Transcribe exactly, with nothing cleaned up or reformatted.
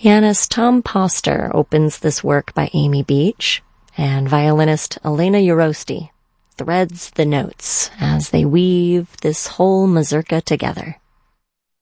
Pianist Tom Poster opens this work by Amy Beach, and violinist Elena Urosti threads the notes as they weave this whole mazurka together.